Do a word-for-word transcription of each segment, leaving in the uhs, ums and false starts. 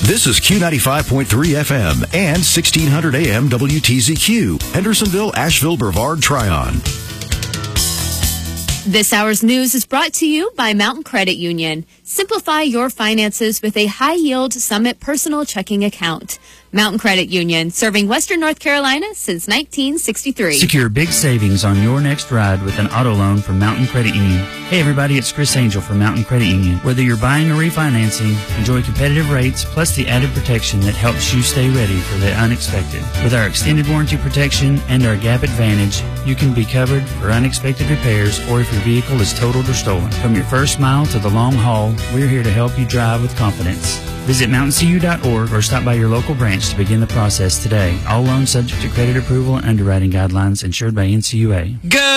This is Q ninety-five point three F M and sixteen hundred A M W T Z Q, Hendersonville, Asheville, Brevard, Tryon. This hour's news is brought to you by Mountain Credit Union. Simplify your finances with a high-yield Summit personal checking account. Mountain Credit Union, serving Western North Carolina since nineteen sixty-three. Secure big savings on your next ride with an auto loan from Mountain Credit Union. Hey everybody, it's Chris Angel from Mountain Credit Union. Whether you're buying or refinancing, enjoy competitive rates plus the added protection that helps you stay ready for the unexpected. With our extended warranty protection and our Gap Advantage, you can be covered for unexpected repairs or if your vehicle is totaled or stolen. From your first mile to the long haul, we're here to help you drive with confidence. Visit mountain c u dot org or stop by your local branch to begin the process today. All loans subject to credit approval and underwriting guidelines, insured by N C U A.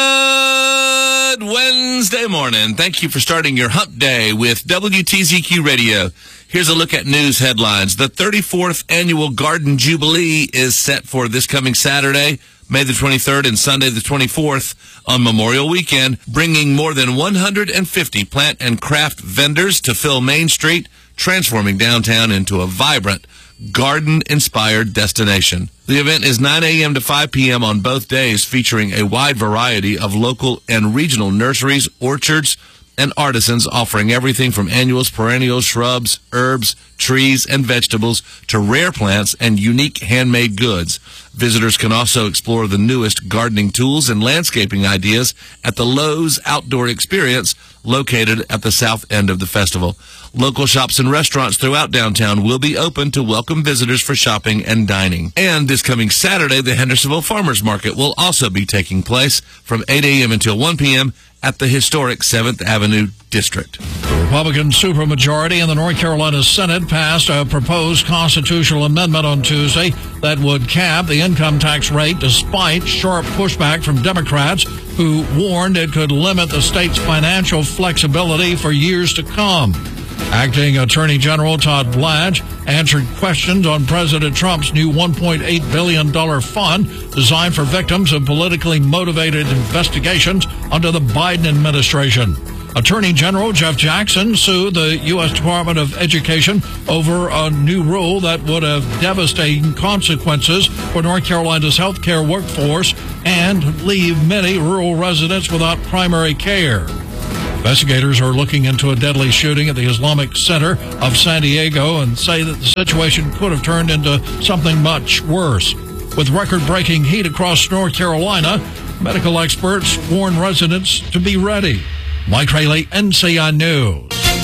Good Wednesday morning. Thank you for starting your hump day with W T Z Q Radio. Here's a look at news headlines. The thirty-fourth Annual Garden Jubilee is set for this coming Saturday, May the twenty-third and Sunday the twenty-fourth on Memorial Weekend, bringing more than one hundred fifty plant and craft vendors to fill Main Street, transforming downtown into a vibrant, garden-inspired destination. The event is nine A M to five P M on both days, featuring a wide variety of local and regional nurseries, orchards, and artisans offering everything from annuals, perennials, shrubs, herbs, trees, and vegetables to rare plants and unique handmade goods. Visitors can also explore the newest gardening tools and landscaping ideas at the Lowe's Outdoor Experience, located at the south end of the festival. Local shops and restaurants throughout downtown will be open to welcome visitors for shopping and dining. And this coming Saturday, the Hendersonville Farmers Market will also be taking place from eight A M until one P M at the historic seventh Avenue District. The Republican supermajority in the North Carolina Senate passed a proposed constitutional amendment on Tuesday that would cap the income tax rate despite sharp pushback from Democrats who warned it could limit the state's financial flexibility for years to come. Acting Attorney General Todd Blanche answered questions on President Trump's new one point eight billion dollars fund designed for victims of politically motivated investigations under the Biden administration. Attorney General Jeff Jackson sued the U S Department of Education over a new rule that would have devastating consequences for North Carolina's healthcare workforce and leave many rural residents without primary care. Investigators are looking into a deadly shooting at the Islamic Center of San Diego and say that the situation could have turned into something much worse. With record-breaking heat across North Carolina, medical experts warn residents to be ready. Mike Rayleigh, N C I News.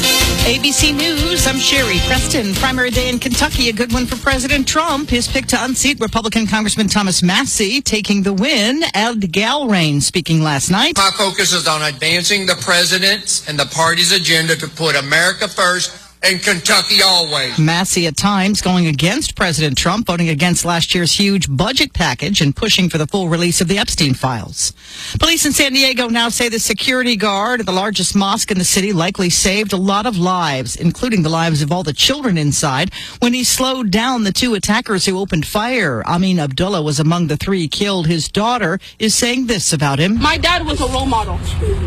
A B C News, I'm Sherry Preston. Primary day in Kentucky, a good one for President Trump. His pick to unseat Republican Congressman Thomas Massie, taking the win. Ed Galrain speaking last night. My focus is on advancing the president's and the party's agenda to put America first and Kentucky always. Massie at times going against President Trump, voting against last year's huge budget package and pushing for the full release of the Epstein files. Police in San Diego now say the security guard at the largest mosque in the city likely saved a lot of lives, including the lives of all the children inside, when he slowed down the two attackers who opened fire. Amin Abdullah was among the three killed. His daughter is saying this about him. My dad was a role model.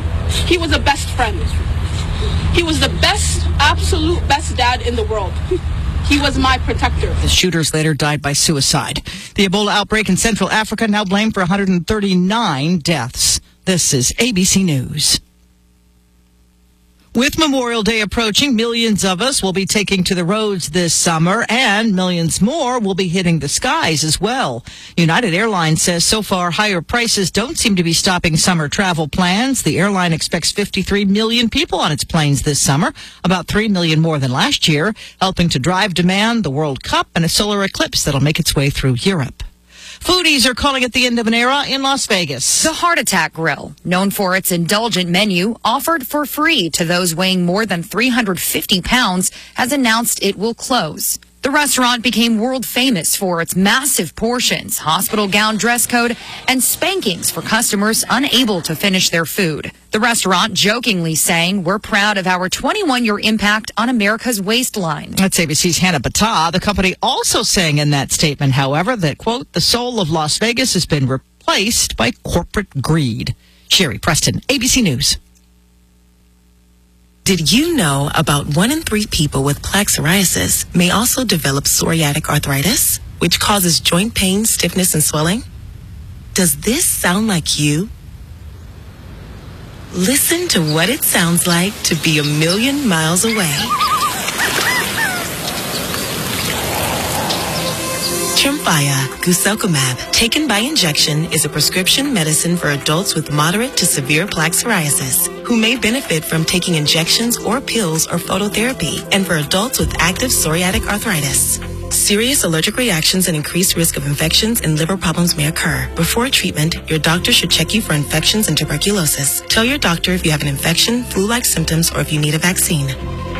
He was a best friend. He was the best, absolute best dad in the world. He was my protector. The shooters later died by suicide. The Ebola outbreak in Central Africa now blamed for one hundred thirty-nine deaths. This is A B C News. With Memorial Day approaching, millions of us will be taking to the roads this summer, and millions more will be hitting the skies as well. United Airlines says so far higher prices don't seem to be stopping summer travel plans. The airline expects fifty-three million people on its planes this summer, about three million more than last year, helping to drive demand, the World Cup, and a solar eclipse that'll make its way through Europe. Foodies are calling it the end of an era in Las Vegas. The Heart Attack Grill, known for its indulgent menu, offered for free to those weighing more than three hundred fifty pounds, has announced it will close. The restaurant became world famous for its massive portions, hospital gown dress code, and spankings for customers unable to finish their food. The restaurant jokingly saying, "We're proud of our twenty-one-year impact on America's waistline." That's A B C's Hannah Battah. The company also saying in that statement, however, that, quote, "the soul of Las Vegas has been replaced by corporate greed." Sherry Preston, A B C News. Did you know about one in three people with plaque psoriasis may also develop psoriatic arthritis, which causes joint pain, stiffness, and swelling? Does this sound like you? Listen to what it sounds like to be a million miles away. Tremfya, guselkumab, taken by injection, is a prescription medicine for adults with moderate to severe plaque psoriasis who may benefit from taking injections or pills or phototherapy, and for adults with active psoriatic arthritis. Serious allergic reactions and increased risk of infections and liver problems may occur. Before treatment, your doctor should check you for infections and tuberculosis. Tell your doctor if you have an infection, flu-like symptoms, or if you need a vaccine.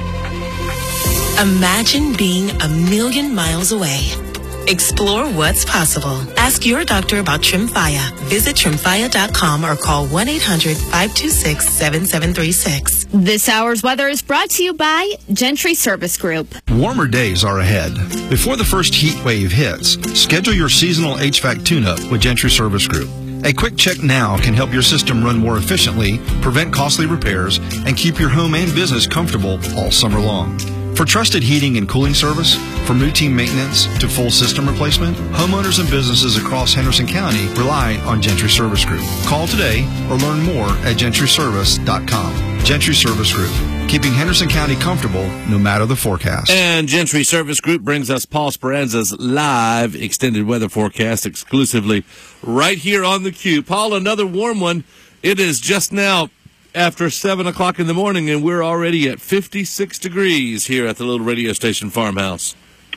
Imagine being a million miles away. Explore what's possible. Ask your doctor about Tremfya. Visit Tremfya dot com or call one eight hundred, five two six, seven seven three six. This hour's weather is brought to you by Gentry Service Group. Warmer days are ahead. Before the first heat wave hits, schedule your seasonal H V A C tune-up with Gentry Service Group. A quick check now can help your system run more efficiently, prevent costly repairs, and keep your home and business comfortable all summer long. For trusted heating and cooling service, from routine maintenance to full system replacement, homeowners and businesses across Henderson County rely on Gentry Service Group. Call today or learn more at gentry service dot com. Gentry Service Group, keeping Henderson County comfortable no matter the forecast. And Gentry Service Group brings us Paul Speranza's live extended weather forecast exclusively right here on the Q. Paul, another warm one. It is just now after seven o'clock in the morning, and we're already at fifty-six degrees here at the little radio station farmhouse.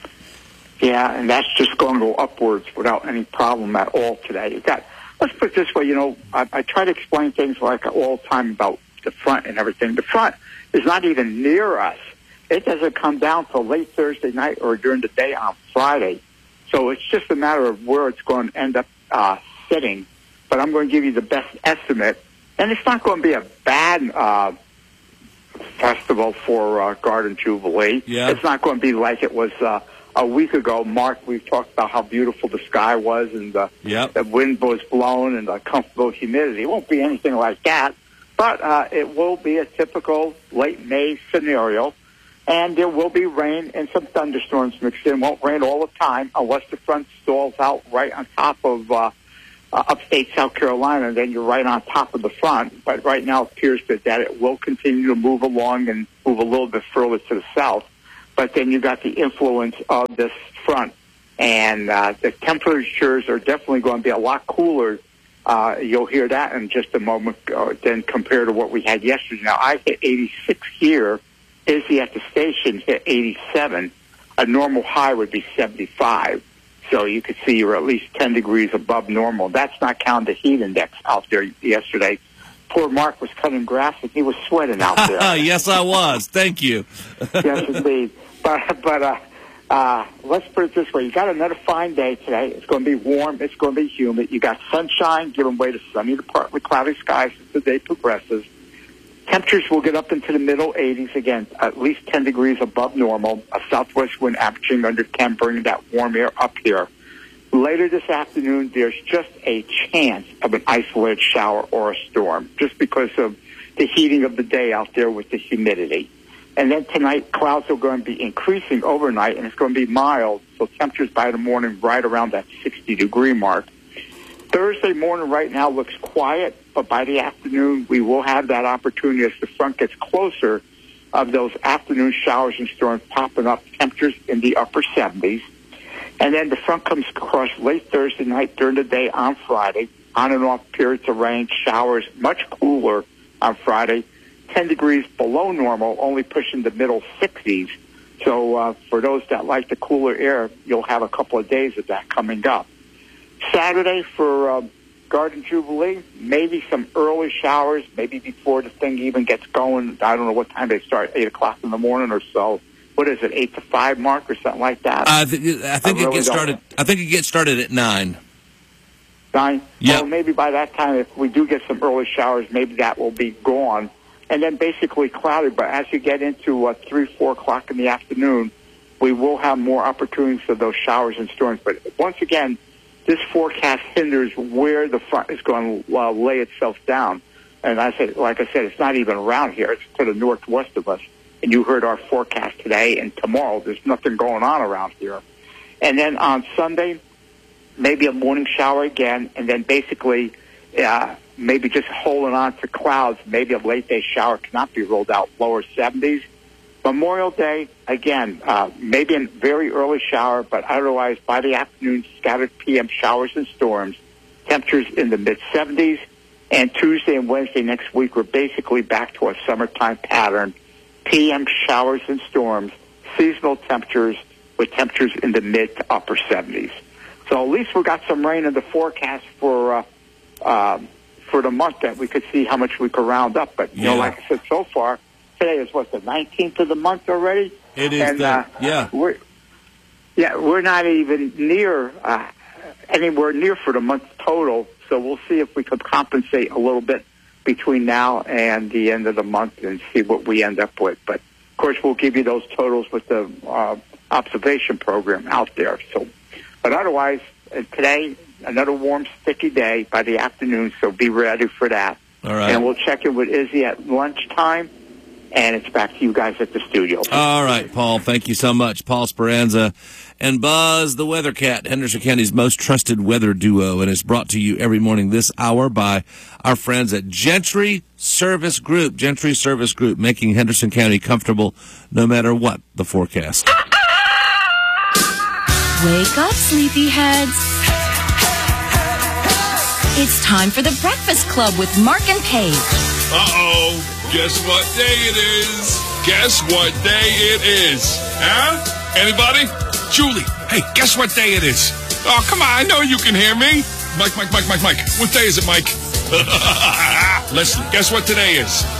Yeah, and that's just going to go upwards without any problem at all today. You've got, let's put it this way, you know, I, I try to explain things like all the time about the front and everything. The front is not even near us. It doesn't come down till late Thursday night or during the day on Friday. So it's just a matter of where it's going to end up uh, sitting. But I'm going to give you the best estimate. And it's not going to be a bad uh, festival for uh, Garden Jubilee. Yeah. It's not going to be like it was uh, a week ago. Mark, we've talked about how beautiful the sky was and the, yep. the wind was blowing and the comfortable humidity. It won't be anything like that. But uh, it will be a typical late May scenario. And there will be rain and some thunderstorms mixed in. It won't rain all the time unless the front stalls out right on top of uh, uh, upstate South Carolina. And then you're right on top of the front. But right now it appears that, that it will continue to move along and move a little bit further to the south. But then you got the influence of this front. And uh, the temperatures are definitely going to be a lot cooler. Uh, you'll hear that in just a moment uh, than compared to what we had yesterday. Now, I hit eighty-six here. Izzy at the station hit eighty-seven. A normal high would be seventy-five. So you could see you're at least ten degrees above normal. That's not counting the heat index out there yesterday. Poor Mark was cutting grass and he was sweating out there. Yes, I was. Thank you. Yes, indeed. But, but uh, uh, let's put it this way. You got another fine day today. It's going to be warm. It's going to be humid. You got sunshine giving way to sunny to partly cloudy skies as the day progresses. Temperatures will get up into the middle eighties again, at least ten degrees above normal. A southwest wind averaging under ten, bringing that warm air up here. Later this afternoon, there's just a chance of an isolated shower or a storm, just because of the heating of the day out there with the humidity. And then tonight, clouds are going to be increasing overnight, and it's going to be mild, so temperatures by the morning right around that sixty-degree mark. Thursday morning right now looks quiet, but by the afternoon, we will have that opportunity as the front gets closer of those afternoon showers and storms popping up, temperatures in the upper seventies. And then the front comes across late Thursday night during the day on Friday, on and off periods of rain, showers, much cooler on Friday, ten degrees below normal, only pushing the middle sixties. So uh, for those that like the cooler air, you'll have a couple of days of that coming up. Saturday for uh, Garden Jubilee, maybe some early showers, maybe before the thing even gets going. I don't know what time they start, eight o'clock in the morning or so. What is it, eight to five mark or something like that? I, th- I think I it really gets started. Know. I think it gets started at nine. Nine. Yeah. Well, maybe by that time, if we do get some early showers, maybe that will be gone, and then basically cloudy. But as you get into uh, three, four o'clock in the afternoon, we will have more opportunities for those showers and storms. But once again, this forecast hinders where the front is going to uh, lay itself down. And I said, like I said, it's not even around here. It's to the northwest of us. And you heard our forecast today and tomorrow. There's nothing going on around here. And then on Sunday, maybe a morning shower again, and then basically uh, maybe just holding on to clouds. Maybe a late-day shower cannot be ruled out, lower seventies. Memorial Day, again, uh, maybe a very early shower, but otherwise by the afternoon, scattered P M showers and storms, temperatures in the mid-seventies. And Tuesday and Wednesday next week, we're basically back to a summertime pattern, P M showers and storms, seasonal temperatures with temperatures in the mid to upper seventies. So at least we got some rain in the forecast for uh, uh, for the month that we could see how much we could round up. But, you yeah. know, like I said, so far, today is, what, the nineteenth of the month already? It is, and, the, uh, yeah. We're, yeah, we're not even near, uh, anywhere near for the month total, so we'll see if we could compensate a little bit between now and the end of the month and see what we end up with. But, of course, we'll give you those totals with the uh, observation program out there. So, but otherwise, uh, today, another warm, sticky day by the afternoon, so be ready for that. All right. And we'll check in with Izzy at lunchtime, and it's back to you guys at the studio. All right, Paul, thank you so much. Paul Speranza and Buzz the Weather Cat, Henderson County's most trusted weather duo, and it's brought to you every morning this hour by our friends at Gentry Service Group. Gentry Service Group, making Henderson County comfortable no matter what the forecast. Wake up, sleepyheads. It's time for the Breakfast Club with Mark and Paige. Uh-oh. Guess what day it is? Guess what day it is? Huh? Anybody? Julie, hey, guess what day it is? Oh, come on, I know you can hear me. Mike, Mike, Mike, Mike, Mike. What day is it, Mike? Listen, guess what today is?